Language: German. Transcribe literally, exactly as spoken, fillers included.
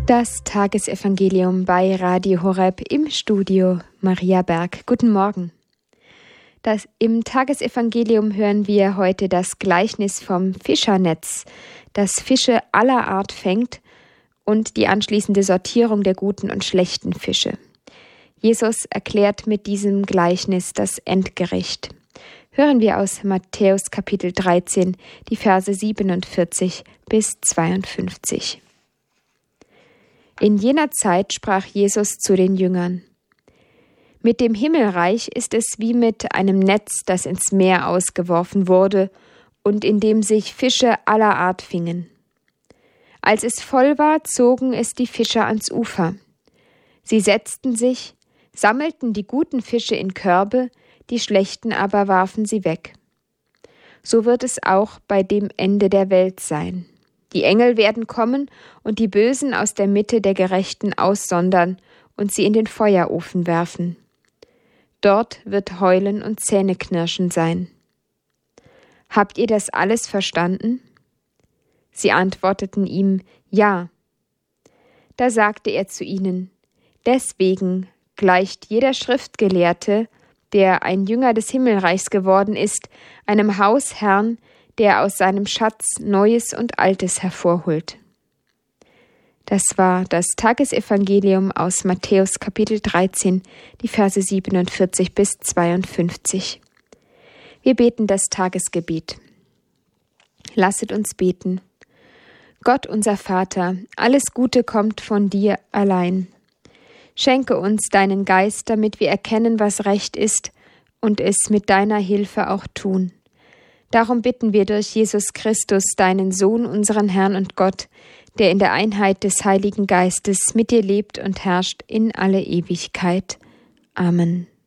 Das Tagesevangelium bei Radio Horeb, im Studio Maria Berg. Guten Morgen. Das, Im Tagesevangelium hören wir heute das Gleichnis vom Fischernetz, das Fische aller Art fängt, und die anschließende Sortierung der guten und schlechten Fische. Jesus erklärt mit diesem Gleichnis das Endgericht. Hören wir aus Matthäus Kapitel dreizehn, die Verse siebenundvierzig bis zweiundfünfzig. In jener Zeit sprach Jesus zu den Jüngern: Mit dem Himmelreich ist es wie mit einem Netz, das ins Meer ausgeworfen wurde und in dem sich Fische aller Art fingen. Als es voll war, zogen es die Fischer ans Ufer. Sie setzten sich, sammelten die guten Fische in Körbe, die schlechten aber warfen sie weg. So wird es auch bei dem Ende der Welt sein. Die Engel werden kommen und die Bösen aus der Mitte der Gerechten aussondern und sie in den Feuerofen werfen. Dort wird Heulen und Zähneknirschen sein. Habt ihr das alles verstanden? Sie antworteten ihm: Ja. Da sagte er zu ihnen: Deswegen gleicht jeder Schriftgelehrte, der ein Jünger des Himmelreichs geworden ist, einem Hausherrn, der aus seinem Schatz Neues und Altes hervorholt. Das war das Tagesevangelium aus Matthäus Kapitel dreizehn, die Verse siebenundvierzig bis zweiundfünfzig. Wir beten das Tagesgebet. Lasset uns beten. Gott, unser Vater, alles Gute kommt von dir allein. Schenke uns deinen Geist, damit wir erkennen, was recht ist, und es mit deiner Hilfe auch tun. Darum bitten wir durch Jesus Christus, deinen Sohn, unseren Herrn und Gott, der in der Einheit des Heiligen Geistes mit dir lebt und herrscht in alle Ewigkeit. Amen.